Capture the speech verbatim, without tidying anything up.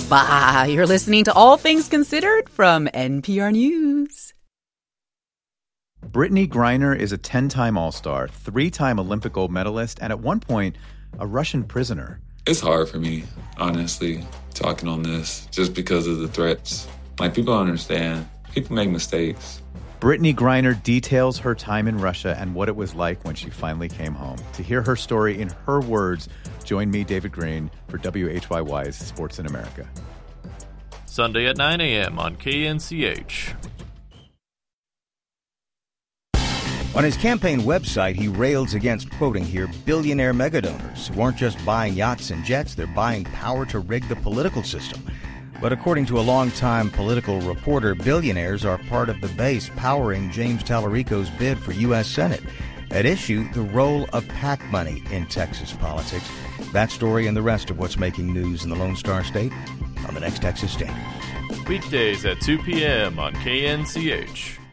Bah, you're listening to All Things Considered from N P R News. Brittany Griner is a ten-time All-Star, three-time Olympic gold medalist, and at one point, a Russian prisoner. It's hard for me, honestly, talking on this, just because of the threats. Like, people don't understand. People make mistakes. Brittany Griner details her time in Russia and what it was like when she finally came home. To hear her story in her words, join me, David Green, for W H Y Y's Sports in America. Sunday at nine a.m. on K N C H. On his campaign website, he rails against, quoting here, billionaire megadonors who aren't just buying yachts and jets, they're buying power to rig the political system. But according to a longtime political reporter, billionaires are part of the base powering James Tallarico's bid for U S Senate. At issue, the role of PAC money in Texas politics. That story and the rest of what's making news in the Lone Star State on the next Texas Standard. Weekdays at two p.m. on K N C H.